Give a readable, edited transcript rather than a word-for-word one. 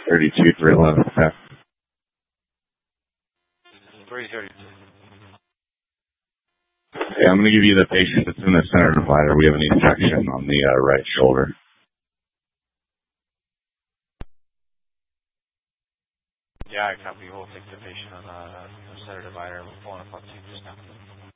32-311. Okay. 332. Okay, I'm going to give you the patient that's in the center divider. We have an infection on the right shoulder. Yeah, I copy. We'll take the patient on the center divider. We're pulling up on 2 just now.